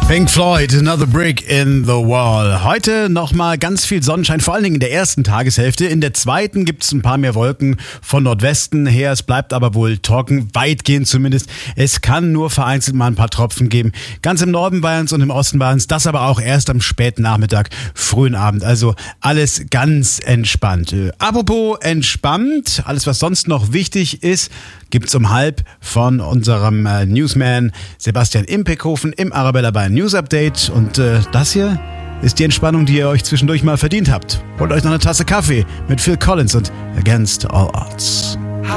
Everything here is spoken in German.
Pink Floyd, Another Brick in the Wall. Heute nochmal ganz viel Sonnenschein, vor allen Dingen in der ersten Tageshälfte. In der zweiten gibt es ein paar mehr Wolken von Nordwesten her. Es bleibt aber wohl trocken, weitgehend zumindest. Es kann nur vereinzelt mal ein paar Tropfen geben. Ganz im Norden Bayerns und im Osten Bayerns, das aber auch erst am späten Nachmittag, frühen Abend. Also alles ganz entspannt. Apropos entspannt, alles was sonst noch wichtig ist, gibt's um 12:30 von unserem Newsman Sebastian Impeckhofen im Arabella Bayern News Update. Und das hier ist die Entspannung, die ihr euch zwischendurch mal verdient habt. Holt euch noch eine Tasse Kaffee mit Phil Collins und Against All Odds.